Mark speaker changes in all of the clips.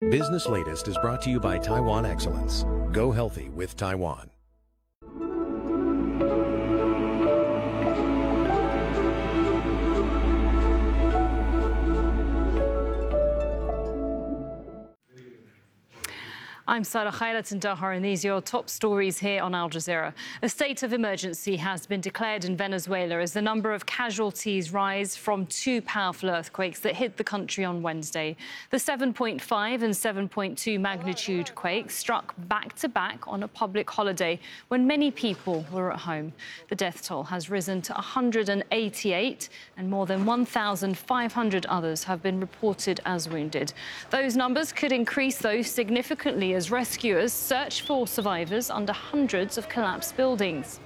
Speaker 1: Business Latest is brought to you by Taiwan Excellence. Go healthy with Taiwan.
Speaker 2: I'm Sarah Khairat in Doha, and these are your top stories here on Al Jazeera. A state of emergency has been declared in Venezuela as the number of casualties rise from two powerful earthquakes that hit the country on Wednesday. The 7.5 and 7.2 magnitude quakes struck back-to-back on a public holiday when many people were at home. The death toll has risen to 188, and more than 1,500 others have been reported as wounded. Those numbers could increase, though, significantly as rescuers search for survivors under hundreds of collapsed buildings.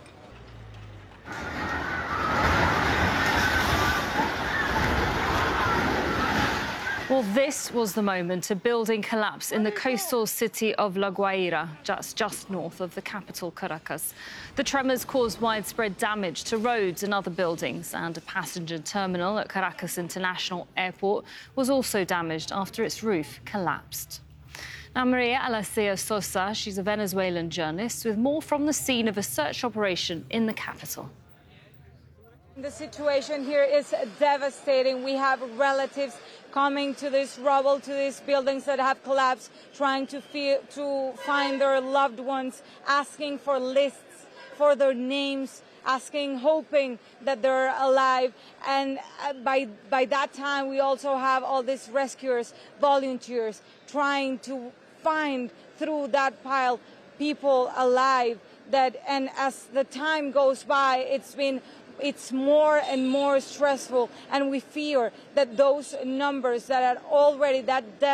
Speaker 2: Well, this was the moment a building collapsed in the coastal city of La Guaira, just north of the capital, Caracas. The tremors caused widespread damage to roads and other buildings, and a passenger terminal at Caracas International Airport was also damaged after its roof collapsed. Now, Maria Alessia Sosa, she's a Venezuelan journalist with more from the scene of a search operation in the capital.
Speaker 3: The situation here is devastating. We have relatives coming to this rubble, to these buildings that have collapsed, trying to find their loved ones, asking for lists, for their names, hoping that they're alive. And by that time, we also have all these rescuers, volunteers, trying to find through that pile people alive. And as the time goes by, it's more and more stressful, and we fear that those numbers that are already that death